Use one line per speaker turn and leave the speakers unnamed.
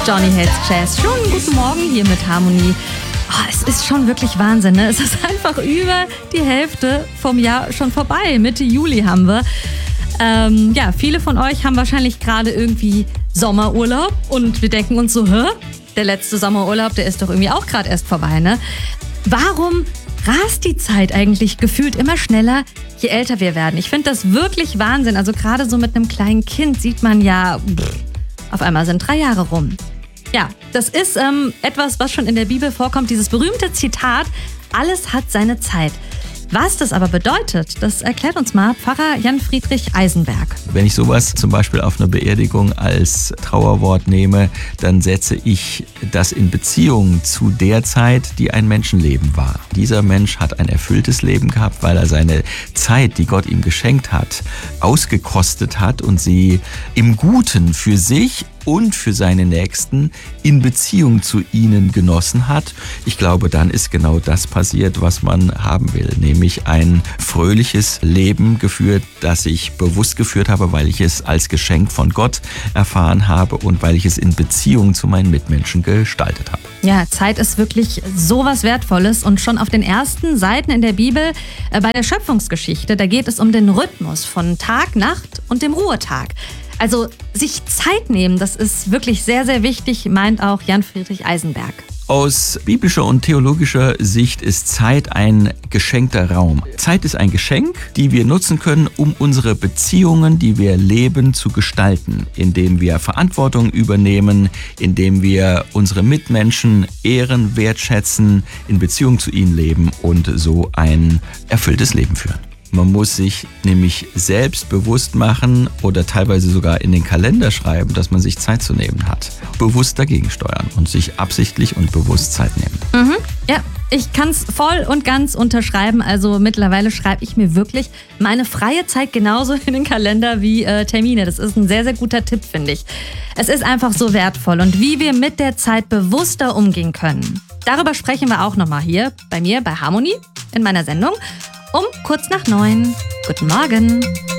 Johnny Hates Jazz. Schönen guten Morgen hier mit Harmonie. Oh, es ist schon wirklich Wahnsinn, ne? Es ist einfach über die Hälfte vom Jahr schon vorbei. Mitte Juli haben wir. Viele von euch haben wahrscheinlich gerade irgendwie Sommerurlaub und wir denken uns so, der letzte Sommerurlaub, der ist doch irgendwie auch gerade erst vorbei, ne? Warum rast die Zeit eigentlich gefühlt immer schneller, je älter wir werden? Ich finde das wirklich Wahnsinn. Also gerade so mit einem kleinen Kind sieht man ja, auf einmal sind 3 Jahre rum. Ja, das ist etwas, was schon in der Bibel vorkommt, dieses berühmte Zitat, alles hat seine Zeit. Was das aber bedeutet, das erklärt uns mal Pfarrer Jan-Friedrich Eisenberg.
Wenn ich sowas zum Beispiel auf einer Beerdigung als Trauerwort nehme, dann setze ich das in Beziehung zu der Zeit, die ein Menschenleben war. Dieser Mensch hat ein erfülltes Leben gehabt, weil er seine Zeit, die Gott ihm geschenkt hat, ausgekostet hat und sie im Guten für sich und für seine Nächsten in Beziehung zu ihnen genossen hat. Ich glaube, dann ist genau das passiert, was man haben will, nämlich ein fröhliches Leben geführt, das ich bewusst geführt habe, weil ich es als Geschenk von Gott erfahren habe und weil ich es in Beziehung zu meinen Mitmenschen gestaltet habe.
Ja, Zeit ist wirklich so was Wertvolles und schon auf den ersten Seiten in der Bibel bei der Schöpfungsgeschichte, da geht es um den Rhythmus von Tag, Nacht und dem Ruhetag. Also sich Zeit nehmen, das ist wirklich sehr, sehr wichtig, meint auch Jan-Friedrich Eisenberg.
Aus biblischer und theologischer Sicht ist Zeit ein geschenkter Raum. Zeit ist ein Geschenk, die wir nutzen können, um unsere Beziehungen, die wir leben, zu gestalten, indem wir Verantwortung übernehmen, indem wir unsere Mitmenschen ehren, wertschätzen, in Beziehung zu ihnen leben und so ein erfülltes Leben führen. Man muss sich nämlich selbst bewusst machen oder teilweise sogar in den Kalender schreiben, dass man sich Zeit zu nehmen hat. Bewusst dagegen steuern und sich absichtlich und bewusst Zeit nehmen.
Ja, ich kann es voll und ganz unterschreiben. Also mittlerweile schreibe ich mir wirklich meine freie Zeit genauso in den Kalender wie Termine. Das ist ein sehr, sehr guter Tipp, finde ich. Es ist einfach so wertvoll und wie wir mit der Zeit bewusster umgehen können. Darüber sprechen wir auch nochmal hier bei mir bei Harmonie in meiner Sendung. Um kurz nach 9. Guten Morgen.